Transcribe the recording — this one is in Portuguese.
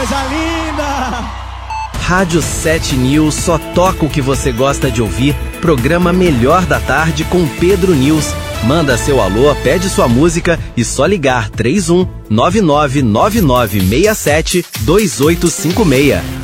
coisa linda! Rádio 7 News só toca o que você gosta de ouvir. Programa Melhor da Tarde com Pedro News. Manda seu alô, pede sua música e só ligar 31 999967 2856.